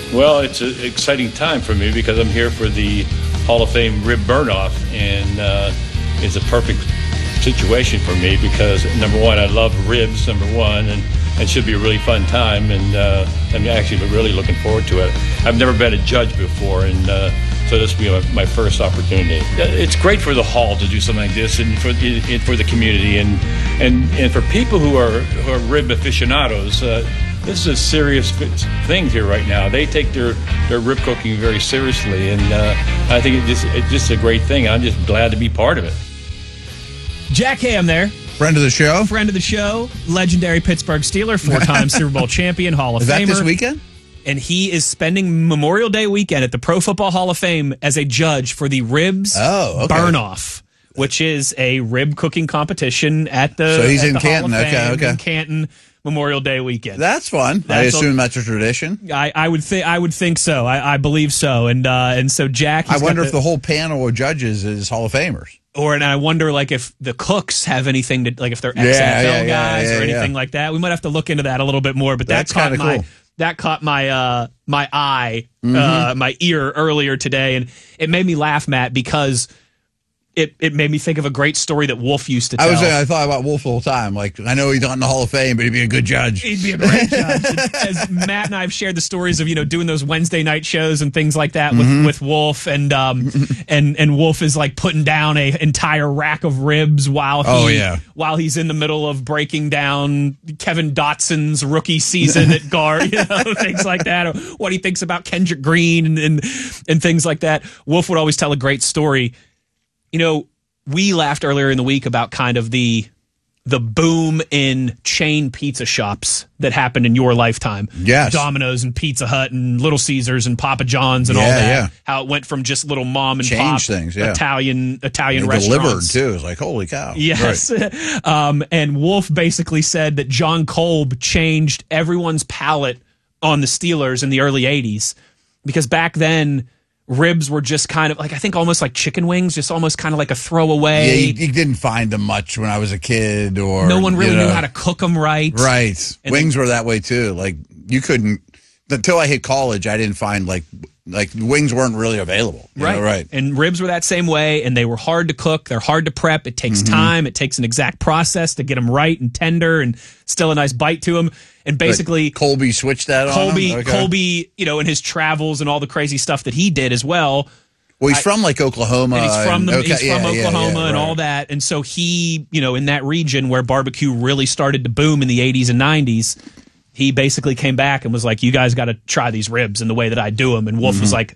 Well, it's an exciting time for me because I'm here for the Hall of Fame rib burn-off, and it's a perfect situation for me because, number one, I love ribs, number one, and it should be a really fun time, and I'm actually really looking forward to it. I've never been a judge before, and so this will be my first opportunity. It's great for the Hall to do something like this, and for the community, and for people who are rib aficionados. This is a serious thing here right now. They take their rib cooking very seriously, and I think it's just a great thing. I'm just glad to be part of it. Jack Ham there. Friend of the show. Friend of the show. Legendary Pittsburgh Steeler, 4-time Super Bowl champion, Hall of Famer. Is that this weekend? And he is spending Memorial Day weekend at the Pro Football Hall of Fame as a judge for the Ribs Burn-Off, which is a rib cooking competition at the So he's in the Canton. Hall of Fame Okay. in Canton, Memorial Day weekend. That's fun. I assume that's a tradition. I would think so. I believe so. And so Jack. I wonder if the whole panel of judges is Hall of Famers. And I wonder, like, if the cooks have anything to, like, if they're ex-NFL guys or anything like that. We might have to look into that a little bit more. But that's kind of cool. That caught my my eye, my ear earlier today, and it made me laugh, Matt, because it made me think of a great story that Wolf used to tell. I thought about Wolf the whole time. Like, I know he's not in the Hall of Fame, but he'd be a good judge. He'd be a great judge. As Matt and I have shared the stories of, doing those Wednesday night shows and things like that with Wolf, and Wolf is like putting down an entire rack of ribs while he's in the middle of breaking down Kevin Dotson's rookie season at guard, things like that, or what he thinks about Kendrick Green and things like that. Wolf would always tell a great story. We laughed earlier in the week about kind of the boom in chain pizza shops that happened in your lifetime. Yes. Domino's and Pizza Hut and Little Caesars and Papa John's and all that. Yeah. How it went from just little mom and pop things, Italian restaurants. Delivered, too. It's like, holy cow. Yes. Right. And Wolf basically said that John Kolb changed everyone's palate on the Steelers in the early 80s because back then ribs were just kind of like, I think almost like chicken wings, just almost kind of like a throwaway. Yeah, you didn't find them much when I was a kid, or no one really knew how to cook them right. Right. And wings were that way too. Like, you couldn't, until I hit college, I didn't find like wings weren't really available. Right. And ribs were that same way, and they were hard to cook. They're hard to prep. It takes time. It takes an exact process to get them right and tender and still a nice bite to them. And basically, Colby switched that on him? Okay. Colby, in his travels and all the crazy stuff that he did as well. Well, he's from like Oklahoma. And he's from Oklahoma and all that. And so he, in that region where barbecue really started to boom in the 80s and 90s, he basically came back and was like, you guys got to try these ribs in the way that I do them. And Wolf was like,